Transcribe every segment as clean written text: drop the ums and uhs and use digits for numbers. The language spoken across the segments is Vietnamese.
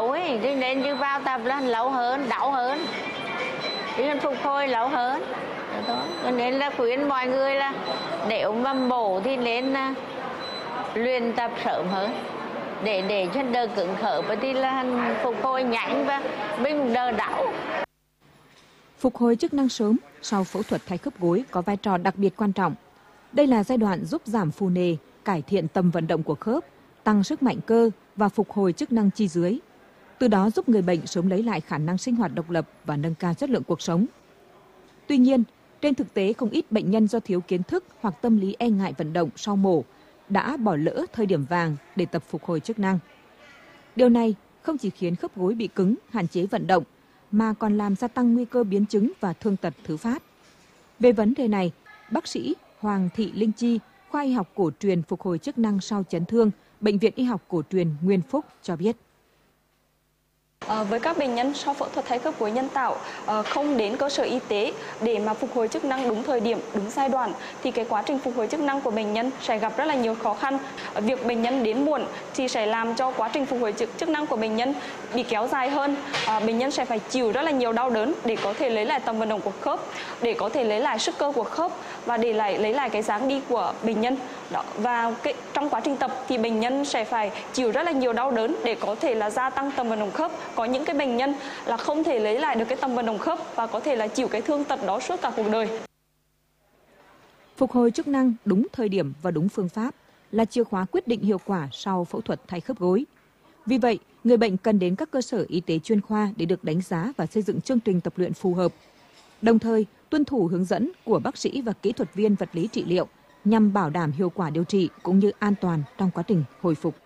lâu ấy, cho nên như vào tập là lâu hơn, đau hơn, nên phục hồi lâu hơn. Cho nên là khuyên mọi người là nếu mà bổ thì nên luyện tập sớm hơn để cho đỡ cứng khớp thì là phục hồi nhanh và mình đỡ đau. Phục hồi chức năng sớm sau phẫu thuật thay khớp gối có vai trò đặc biệt quan trọng. Đây là giai đoạn giúp giảm phù nề, cải thiện tầm vận động của khớp, tăng sức mạnh cơ và phục hồi chức năng chi dưới. Từ đó giúp người bệnh sớm lấy lại khả năng sinh hoạt độc lập và nâng cao chất lượng cuộc sống. Tuy nhiên, trên thực tế không ít bệnh nhân do thiếu kiến thức hoặc tâm lý e ngại vận động sau mổ đã bỏ lỡ thời điểm vàng để tập phục hồi chức năng. Điều này không chỉ khiến khớp gối bị cứng, hạn chế vận động, mà còn làm gia tăng nguy cơ biến chứng và thương tật thứ phát. Về vấn đề này, bác sĩ Hoàng Thị Linh Chi, khoa y học cổ truyền phục hồi chức năng sau chấn thương, Bệnh viện Y học cổ truyền Nguyên Phúc cho biết. Với các bệnh nhân sau phẫu thuật thay khớp gối nhân tạo không đến cơ sở y tế để mà phục hồi chức năng đúng thời điểm, đúng giai đoạn thì cái quá trình phục hồi chức năng của bệnh nhân sẽ gặp rất là nhiều khó khăn. Việc bệnh nhân đến muộn thì sẽ làm cho quá trình phục hồi chức năng của bệnh nhân bị kéo dài hơn. Bệnh nhân sẽ phải chịu rất là nhiều đau đớn để có thể lấy lại tầm vận động của khớp, để có thể lấy lại sức cơ của khớp và để lấy lại cái dáng đi của bệnh nhân. Và trong quá trình tập thì bệnh nhân sẽ phải chịu rất là nhiều đau đớn để có thể là gia tăng tầm vận động khớp. Có những cái bệnh nhân là không thể lấy lại được cái tầm vận động khớp và có thể là chịu cái thương tật đó suốt cả cuộc đời. Phục hồi chức năng đúng thời điểm và đúng phương pháp là chìa khóa quyết định hiệu quả sau phẫu thuật thay khớp gối. Vì vậy, người bệnh cần đến các cơ sở y tế chuyên khoa để được đánh giá và xây dựng chương trình tập luyện phù hợp. Đồng thời, tuân thủ hướng dẫn của bác sĩ và kỹ thuật viên vật lý trị liệu nhằm bảo đảm hiệu quả điều trị cũng như an toàn trong quá trình hồi phục.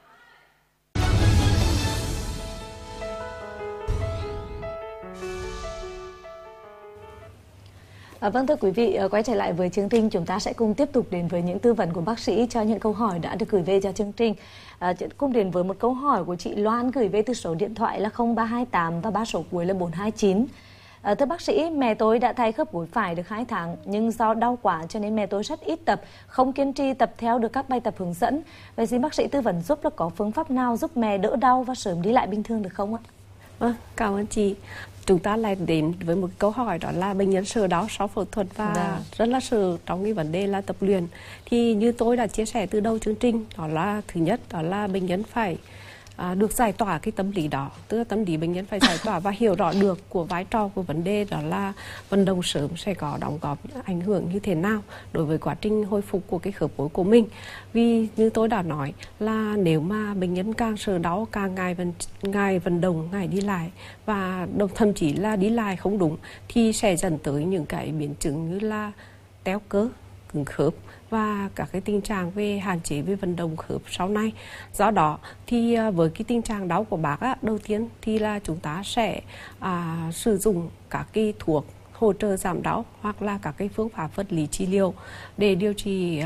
Vâng, thưa quý vị, quay trở lại với chương trình, chúng ta sẽ cùng tiếp tục đến với những tư vấn của bác sĩ cho những câu hỏi đã được gửi về cho chương trình. Cùng đến với một câu hỏi của chị Loan gửi về từ số điện thoại là 0328 và 3 số cuối là 429. Thưa bác sĩ, mẹ tôi đã thay khớp gối phải được 2 tháng, nhưng do đau quá cho nên mẹ tôi rất ít tập, không kiên trì tập theo được các bài tập hướng dẫn. Vậy xin bác sĩ tư vấn giúp là có phương pháp nào giúp mẹ đỡ đau và sớm đi lại bình thường được không ạ? Vâng, cảm ơn chị. Chúng ta lại đến với một câu hỏi đó là bệnh nhân sợ đau sau phẫu thuật và rất là sợ trong cái vấn đề là tập luyện. Thì như tôi đã chia sẻ từ đầu chương trình, đó là thứ nhất đó là bệnh nhân phải được giải tỏa cái tâm lý đó, tức là tâm lý bệnh nhân phải giải tỏa và hiểu rõ được của vai trò của vấn đề, đó là vận động sớm sẽ có đóng góp ảnh hưởng như thế nào đối với quá trình hồi phục của cái khớp gối của mình. Vì như tôi đã nói là nếu mà bệnh nhân càng sợ đau, càng ngại vận động, ngại đi lại và thậm chí là đi lại không đúng thì sẽ dẫn tới những cái biến chứng như là teo cơ, cứng khớp và các cái tình trạng về hạn chế về vận động khớp sau này. Do đó thì với cái tình trạng đau của bác đầu tiên thì là chúng ta sẽ sử dụng các cái thuốc hỗ trợ giảm đau hoặc là các cái phương pháp vật lý trị liệu để điều trị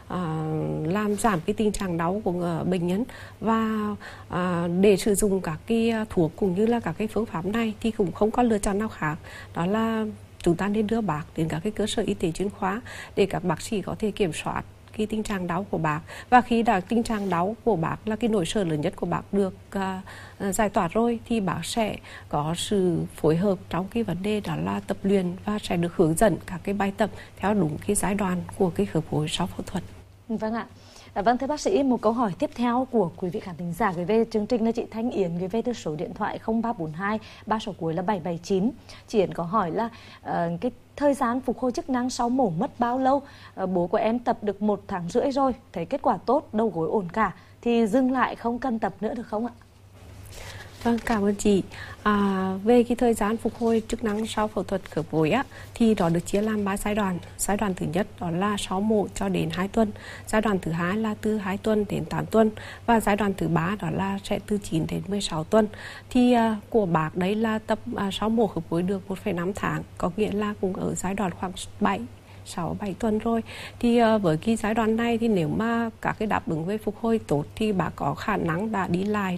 làm giảm cái tình trạng đau của bệnh nhân. Và để sử dụng các cái thuốc cũng như là các cái phương pháp này thì cũng không có lựa chọn nào khác, đó là chúng ta nên đưa bác đến các cái cơ sở y tế chuyên khoa để các bác sĩ có thể kiểm soát cái tình trạng đau của bác. Và khi đã tình trạng đau của bác là cái nỗi sợ lớn nhất của bác được giải tỏa rồi thì bác sẽ có sự phối hợp trong cái vấn đề đó là tập luyện và sẽ được hướng dẫn các cái bài tập theo đúng cái giai đoạn của cái khớp gối sau phẫu thuật. Vâng ạ. Vâng, thưa bác sĩ, một câu hỏi tiếp theo của quý vị khán thính giả gửi về chương trình là chị Thanh Yến gửi về từ số điện thoại 0342 3 số cuối là 779. Chị Yến có hỏi là cái thời gian phục hồi chức năng sau mổ mất bao lâu? Bố của em tập được 1 tháng rưỡi rồi, thấy kết quả tốt, đầu gối ổn cả, thì dừng lại không cần tập nữa được không ạ? Vâng, cảm ơn chị. Về cái thời gian phục hồi chức năng sau phẫu thuật khớp gối thì đó được chia làm 3 giai đoạn. Giai đoạn thứ nhất đó là sau mổ cho đến 2 tuần, giai đoạn thứ hai là từ 2 tuần đến 8 tuần và giai đoạn thứ 3 đó là sẽ từ 9 đến 16 tuần. Thì của bác đấy là tập sau mổ khớp gối được 1,5 tháng, có nghĩa là cũng ở giai đoạn khoảng 6-7 tuần rồi. Thì với cái giai đoạn này thì nếu mà các cái đáp ứng về phục hồi tốt thì bác có khả năng đã đi lại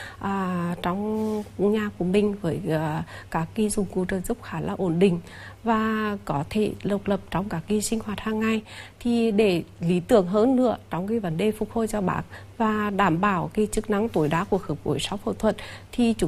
trong nhà của mình với các cái dụng cụ trợ giúp khá là ổn định và có thể độc lập trong các cái sinh hoạt hàng ngày. Thì để lý tưởng hơn nữa trong cái vấn đề phục hồi cho bác và đảm bảo cái chức năng tối đa của khớp gối sau phẫu thuật thì chúng